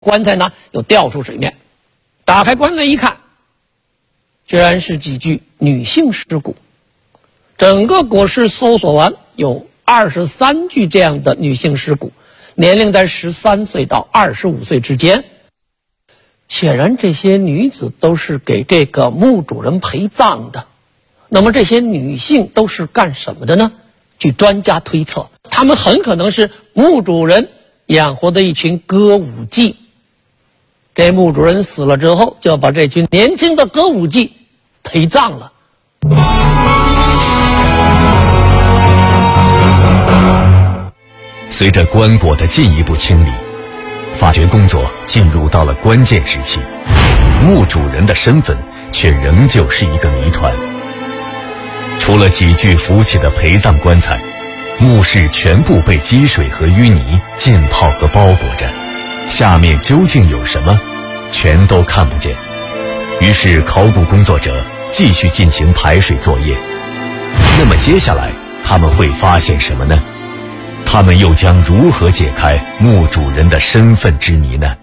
棺材呢又掉出水面，打开棺材一看，居然是几具女性尸骨。整个椁室搜索完，有23具这样的女性尸骨，年龄在13岁到25岁之间。显然这些女子都是给这个墓主人陪葬的。那么这些女性都是干什么的呢？据专家推测，她们很可能是墓主人养活的一群歌舞伎。这墓主人死了之后，就要把这群年轻的歌舞伎陪葬了。 随着棺椁的进一步清理，发掘工作进入到了关键时期，墓主人的身份却仍旧是一个谜团。除了几具浮起的陪葬棺材，墓室全部被积水和淤泥浸泡和包裹着，下面究竟有什么，全都看不见。于是考古工作者继续进行排水作业。那么接下来他们会发现什么呢？他们又将如何解开墓主人的身份之谜呢？